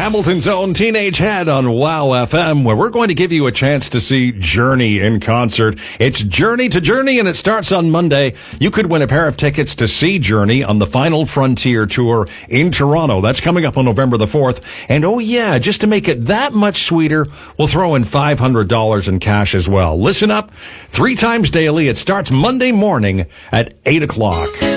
Hamilton's own Teenage Head on WOW FM, where we're going to give you a chance to see Journey in concert. It's Journey to Journey, and it starts on Monday. You could win a pair of tickets to see Journey on the Final Frontier Tour in Toronto. That's coming up on November the 4th. And oh yeah, just to make it that much sweeter, we'll throw in $500 in cash as well. Listen up, 3 times daily. It starts Monday morning at 8 o'clock.